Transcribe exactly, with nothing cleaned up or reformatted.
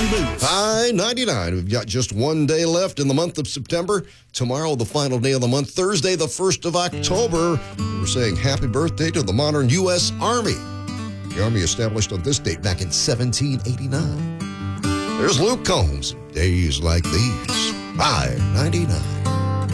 ninety-nine Boots. Hi, ninety-nine. We've got just one day left in the month of September. Tomorrow, the final day of the month, Thursday, the first of October. We're saying happy birthday to the modern U S Army. The Army established on this date back in seventeen eighty-nine. There's Luke Combs. Days like these. Bye, ninety-nine.